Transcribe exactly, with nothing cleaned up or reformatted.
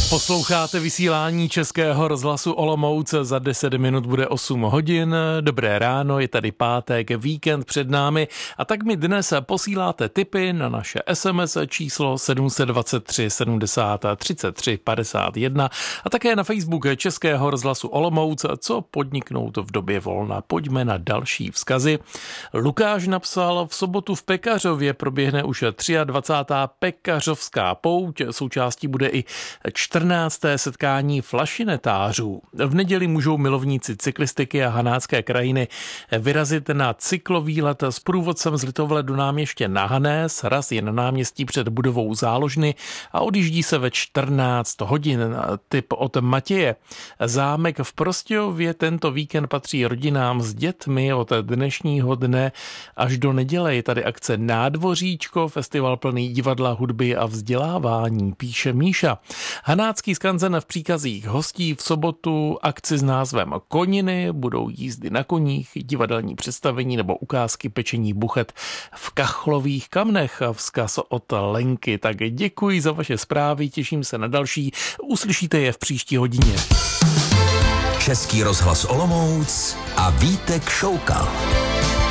Posloucháte vysílání Českého rozhlasu Olomouc, za deset minut bude osm hodin. Dobré ráno, je tady pátek, víkend před námi a tak mi dnes posíláte tipy na naše es em es číslo sedm set dvacet tři sedmdesát třicet tři padesát jedna a také na Facebook Českého rozhlasu Olomouc, co podniknout v době volna. Pojďme na další vzkazy. Lukáš napsal, v sobotu v Pekařově proběhne už dvacátá třetí Pekařovská pouť, součástí bude i čtrnácté setkání flašinetářů. V neděli můžou milovníci cyklistiky a hanácké krajiny vyrazit na cyklovýlet s průvodcem z Litovle do náměště na Hané, sraz je na náměstí před budovou záložny a odjíždí se ve čtrnáct hodin. Tip od Matěje. Zámek v Prostějově tento víkend patří rodinám s dětmi od dnešního dne až do neděle. Je tady akce Nádvoříčko, festival plný divadla, hudby a vzdělávání, píše Míša. Hanácký skanzen v Příkazích hostí v sobotu akci s názvem Koniny, budou jízdy na koních, divadelní představení nebo ukázky pečení buchet v Kachlových Kamnech. Vzkaz od Lenky. Tak děkuji za vaše zprávy, těším se na další. Uslyšíte je v příští hodině. Český rozhlas Olomouc a Vítek Šoukal.